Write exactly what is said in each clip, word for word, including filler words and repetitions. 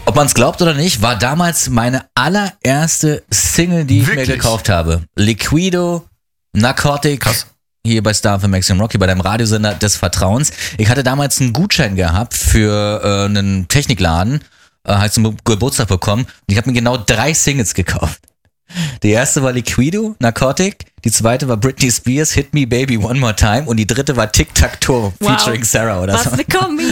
Ob man es glaubt oder nicht, war damals meine allererste Single, die ich Wirklich? mir gekauft habe. Liquido, Narcotic. Krass. Hier bei Star F M Maximum Rocky, bei deinem Radiosender des Vertrauens. Ich hatte damals einen Gutschein gehabt für äh, einen Technikladen, äh, halt zum Geburtstag bekommen. Und ich habe mir genau drei Singles gekauft. Die erste war Liquido, Narcotic. Die zweite war Britney Spears, Hit Me Baby One More Time. Und die dritte war Tic-Tac-Toe featuring Sarah oder Was so. eine Kombi.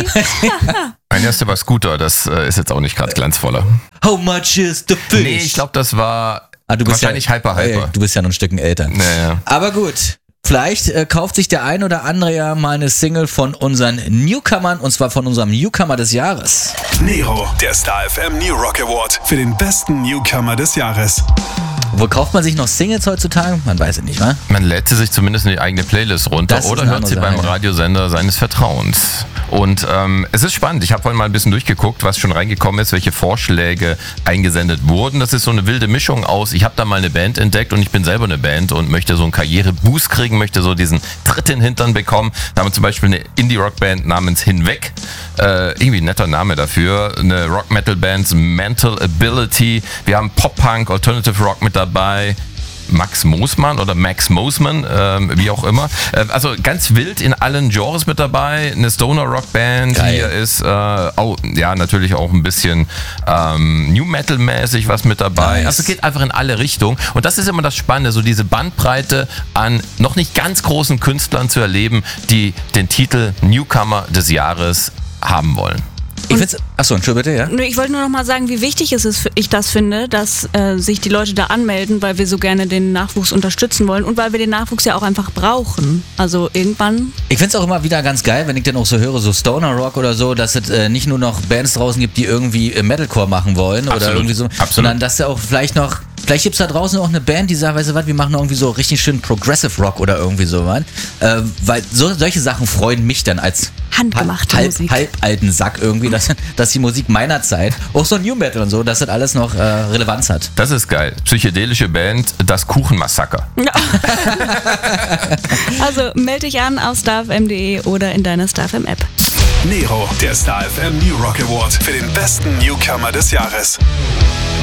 Mein erster war Scooter, das äh, ist jetzt auch nicht gerade glanzvoller. How much is the fish? Nee, ich glaube, das war Ah, du bist wahrscheinlich ja, Hyper Hyper. Ey, du bist ja noch ein Stückchen älter. Naja. Aber gut. Vielleicht äh, kauft sich der ein oder andere ja mal eine Single von unseren Newcomern, und zwar von unserem Newcomer des Jahres. Nero, der Star F M New Rock Award für den besten Newcomer des Jahres. Wo kauft man sich noch Singles heutzutage? Man weiß es nicht, wa? Man lädt sie sich zumindest in die eigene Playlist runter Das ist oder eine hört andere sie beim Sache, ja. Radiosender seines Vertrauens. Und ähm, es ist spannend. Ich habe vorhin mal ein bisschen durchgeguckt, was schon reingekommen ist, welche Vorschläge eingesendet wurden. Das ist so eine wilde Mischung aus, ich habe da mal eine Band entdeckt und ich bin selber eine Band und möchte so einen Karriereboost kriegen, möchte so diesen Tritt in den Hintern bekommen. Da haben wir zum Beispiel eine Indie-Rock-Band namens Hinweg. Äh, irgendwie ein netter Name dafür. Eine Rock-Metal-Band Mental Ability. Wir haben Pop-Punk, Alternative Rock mit dabei. Max Moosmann oder Max Moosman, ähm, wie auch immer. Äh, also ganz wild in allen Genres mit dabei. Eine Stoner-Rock-Band. Geil. Hier ist äh, auch, ja, natürlich auch ein bisschen ähm, New Metal-mäßig was mit dabei. Nice. Also geht einfach in alle Richtungen. Und das ist immer das Spannende, so diese Bandbreite an noch nicht ganz großen Künstlern zu erleben, die den Titel Newcomer des Jahres haben wollen. Ich find's, achso, Entschuldigung, bitte, ja? Nö, Ich wollte nur noch mal sagen, wie wichtig es ist, ich das finde, dass äh, sich die Leute da anmelden, weil wir so gerne den Nachwuchs unterstützen wollen und weil wir den Nachwuchs ja auch einfach brauchen. Also irgendwann. Ich find's auch immer wieder ganz geil, wenn ich dann auch so höre, so Stoner Rock oder so, dass es äh, nicht nur noch Bands draußen gibt, die irgendwie äh, Metalcore machen wollen oder Absolut. irgendwie so, Absolut. sondern dass da auch vielleicht noch, vielleicht gibt's da draußen auch eine Band, die sagt, weißt du was, wir machen irgendwie so richtig schön Progressive Rock oder irgendwie so was. Äh, weil so, solche Sachen freuen mich dann als Handgemachte halb, Musik. halb alten Sack irgendwie, dass, dass die Musik meiner Zeit, auch so New Metal und so, dass das alles noch äh, Relevanz hat. Das ist geil. Psychedelische Band, das Kuchenmassaker. Also melde dich an auf starfm punkt de oder in deiner Star F M App. Nero, der Star F M New Rock Award für den besten Newcomer des Jahres.